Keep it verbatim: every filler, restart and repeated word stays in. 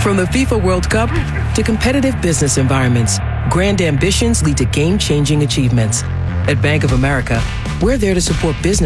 From the FIFA World Cup to competitive business environments, grand ambitions lead to game-changing achievements. At Bank of America, we're there to support business